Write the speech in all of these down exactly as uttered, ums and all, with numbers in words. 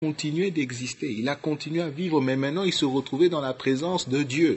continué d'exister, il a continué à vivre, mais maintenant il se retrouvait dans la présence de Dieu.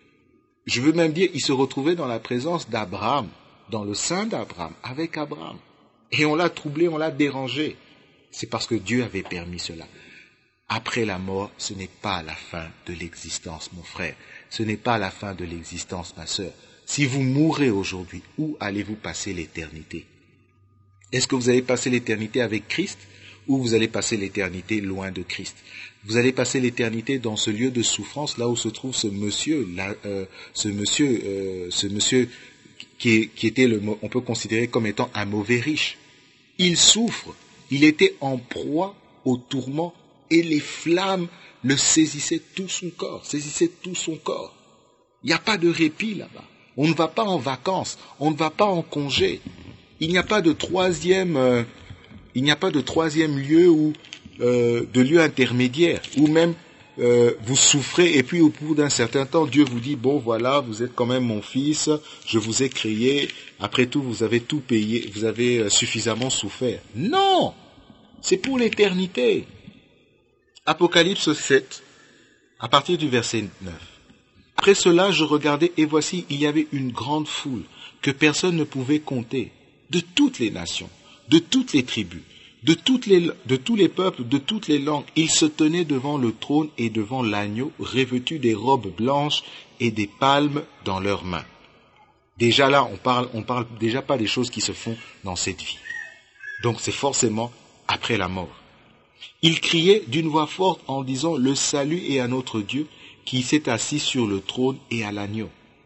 Je veux même dire, il se retrouvait dans la présence d'Abraham, dans le sein d'Abraham, avec Abraham. Et on l'a troublé, on l'a dérangé. C'est parce que Dieu avait permis cela. Après la mort, ce n'est pas la fin de l'existence, mon frère. Ce n'est pas la fin de l'existence, ma sœur. Si vous mourrez aujourd'hui, où allez-vous passer l'éternité? Est-ce que vous allez passer l'éternité avec Christ ou vous allez passer l'éternité loin de Christ? Vous allez passer l'éternité dans ce lieu de souffrance, là où se trouve ce monsieur, là, euh, ce monsieur, euh, ce monsieur qui, est, qui était, le, on peut considérer comme étant un mauvais riche. Il souffre, il était en proie au tourment et les flammes le saisissaient tout son corps, saisissaient tout son corps. Il n'y a pas de répit là-bas. On ne va pas en vacances, on ne va pas en congé. Il n'y a pas de troisième, euh, il n'y a pas de troisième lieu ou euh, de lieu intermédiaire où même euh, vous souffrez et puis au bout d'un certain temps, Dieu vous dit bon voilà, vous êtes quand même mon fils, je vous ai créé. Après tout, vous avez tout payé, vous avez euh, suffisamment souffert. Non, c'est pour l'éternité. Apocalypse sept, à partir du verset neuf. Après cela, je regardais et voici, il y avait une grande foule que personne ne pouvait compter, de toutes les nations, de toutes les tribus, de, toutes les, de tous les peuples, de toutes les langues. Ils se tenaient devant le trône et devant l'agneau, revêtus des robes blanches et des palmes dans leurs mains. Déjà là, on parle, on parle déjà pas des choses qui se font dans cette vie. Donc c'est forcément après la mort. Ils criaient d'une voix forte en disant « Le salut est à notre Dieu qui s'est assis sur le trône et à l'agneau. »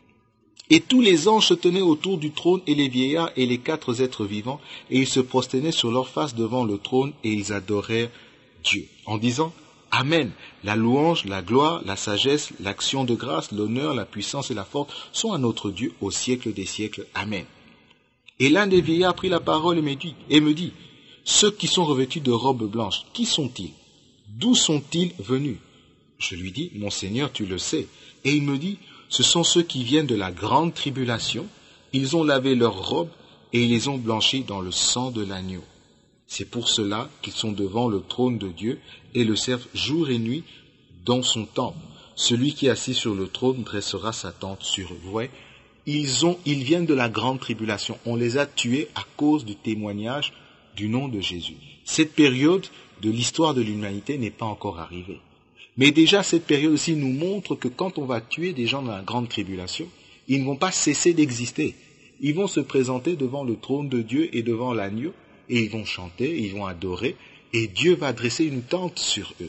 Et tous les anges se tenaient autour du trône et les vieillards et les quatre êtres vivants, et ils se prosternaient sur leur face devant le trône et ils adorèrent Dieu, en disant « Amen, la louange, la gloire, la sagesse, l'action de grâce, l'honneur, la puissance et la force sont à notre Dieu au siècle des siècles. Amen. » Et l'un des vieillards prit la parole et me dit, et me dit ceux qui sont revêtus de robes blanches, qui sont-ils? D'où sont-ils venus? Je lui dis, mon Seigneur, tu le sais. Et il me dit, ce sont ceux qui viennent de la grande tribulation. Ils ont lavé leurs robes et ils les ont blanchies dans le sang de l'agneau. C'est pour cela qu'ils sont devant le trône de Dieu et le servent jour et nuit dans son temple. Celui qui est assis sur le trône dressera sa tente sur eux. Vous voyez, ils, ont, ils viennent de la grande tribulation. On les a tués à cause du témoignage du nom de Jésus. Cette période de l'histoire de l'humanité n'est pas encore arrivée. Mais déjà, cette période aussi nous montre que quand on va tuer des gens dans la grande tribulation, ils ne vont pas cesser d'exister. Ils vont se présenter devant le trône de Dieu et devant l'agneau, et ils vont chanter, ils vont adorer, et Dieu va dresser une tente sur eux.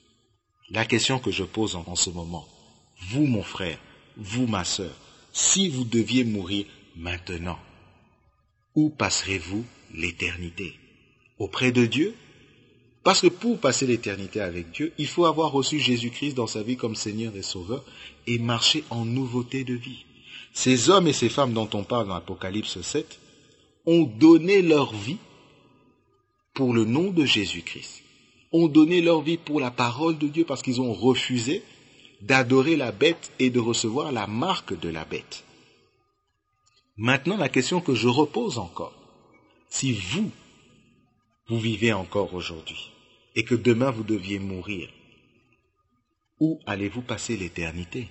La question que je pose en, en ce moment, vous mon frère, vous ma sœur, si vous deviez mourir maintenant, où passerez-vous l'éternité? Auprès de Dieu? Parce que pour passer l'éternité avec Dieu, il faut avoir reçu Jésus-Christ dans sa vie comme Seigneur et Sauveur et marcher en nouveauté de vie. Ces hommes et ces femmes dont on parle dans Apocalypse sept ont donné leur vie pour le nom de Jésus-Christ. Ont donné leur vie pour la parole de Dieu parce qu'ils ont refusé d'adorer la bête et de recevoir la marque de la bête. Maintenant, la question que je repose encore, si vous, vous vivez encore aujourd'hui et que demain vous deviez mourir, où allez-vous passer l'éternité?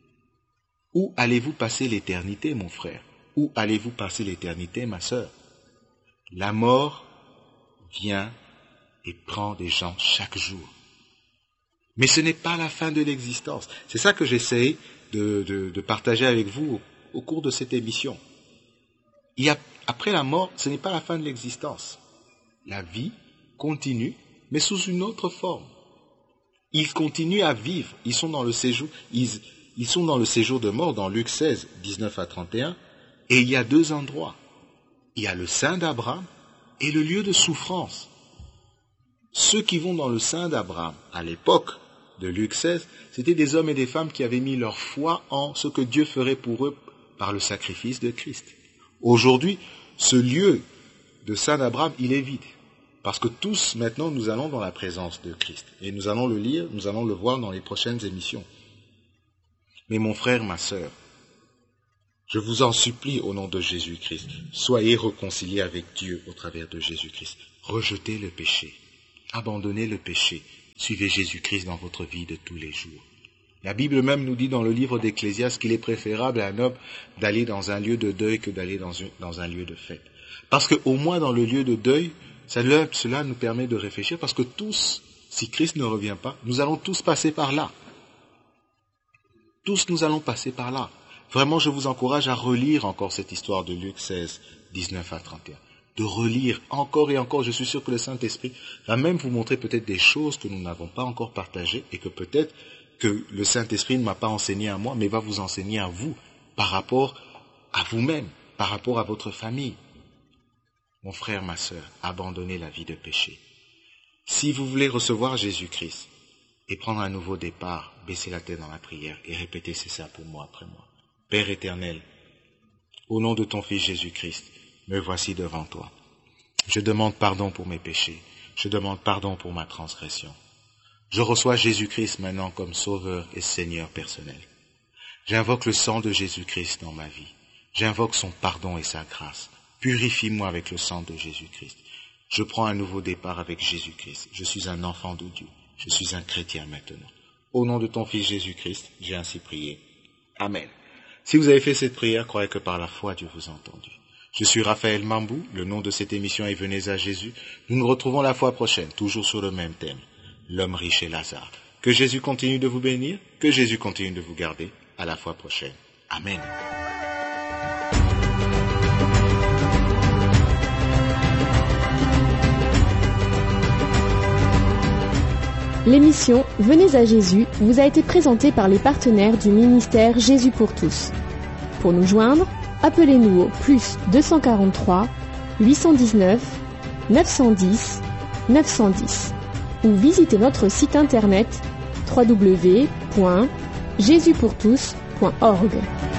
Où allez-vous passer l'éternité, mon frère? Où allez-vous passer l'éternité, ma sœur? La mort vient et prend des gens chaque jour. Mais ce n'est pas la fin de l'existence. C'est ça que j'essaie de, de, de partager avec vous au, au cours de cette émission. Il y a, après la mort, ce n'est pas la fin de l'existence. La vie continue, mais sous une autre forme. Ils continuent à vivre. Ils sont dans le séjour, ils, ils sont dans le séjour de mort dans Luc seize, dix-neuf à trente et un. Et il y a deux endroits. Il y a le sein d'Abraham et le lieu de souffrance. Ceux qui vont dans le sein d'Abraham, à l'époque de Luc seize, c'était des hommes et des femmes qui avaient mis leur foi en ce que Dieu ferait pour eux par le sacrifice de Christ. Aujourd'hui, ce lieu de sein d'Abraham, il est vide. Parce que tous, maintenant, nous allons dans la présence de Christ. Et nous allons le lire, nous allons le voir dans les prochaines émissions. Mais mon frère, ma sœur, je vous en supplie au nom de Jésus-Christ, soyez réconciliés avec Dieu au travers de Jésus-Christ. Rejetez le péché, abandonnez le péché Suivez Jésus-Christ dans votre vie de tous les jours. La Bible même nous dit dans le livre d'Ecclésiaste qu'il est préférable à un homme d'aller dans un lieu de deuil que d'aller dans, une, dans un lieu de fête. Parce qu'au moins dans le lieu de deuil, cela, cela nous permet de réfléchir, parce que tous, si Christ ne revient pas, nous allons tous passer par là. Tous nous allons passer par là. Vraiment, je vous encourage à relire encore cette histoire de Luc seize, dix-neuf à trente et un. De relire encore et encore. Je suis sûr que le Saint-Esprit va même vous montrer peut-être des choses que nous n'avons pas encore partagées et que peut-être que le Saint-Esprit ne m'a pas enseigné à moi, mais va vous enseigner à vous par rapport à vous-même, par rapport à votre famille. Mon frère, ma sœur, abandonnez la vie de péché. Si vous voulez recevoir Jésus-Christ et prendre un nouveau départ, baissez la tête dans la prière et répétez c'est ça pour moi après moi. Père éternel, au nom de ton Fils Jésus-Christ, me voici devant toi. Je demande pardon pour mes péchés. Je demande pardon pour ma transgression. Je reçois Jésus-Christ maintenant comme Sauveur et Seigneur personnel. J'invoque le sang de Jésus-Christ dans ma vie. J'invoque son pardon et sa grâce. Purifie-moi avec le sang de Jésus-Christ. Je prends un nouveau départ avec Jésus-Christ. Je suis un enfant de Dieu. Je suis un chrétien maintenant. Au nom de ton Fils Jésus-Christ, j'ai ainsi prié. Amen. Si vous avez fait cette prière, croyez que par la foi, Dieu vous a entendu. Je suis Raphaël Mambou, le nom de cette émission est Venez à Jésus. Nous nous retrouvons la fois prochaine, toujours sur le même thème, l'homme riche et Lazare. Que Jésus continue de vous bénir, que Jésus continue de vous garder. À la fois prochaine. Amen. L'émission Venez à Jésus vous a été présentée par les partenaires du ministère Jésus pour tous. Pour nous joindre, appelez-nous au plus deux cent quarante-trois, huit cent dix-neuf, neuf cent dix, neuf cent dix ou visitez notre site internet w w w point jésus pour tous point org.